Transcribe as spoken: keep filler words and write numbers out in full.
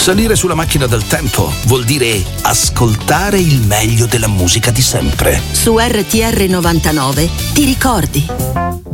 Salire sulla macchina del tempo vuol dire ascoltare il meglio della musica di sempre. Su R T R novantanove ti ricordi.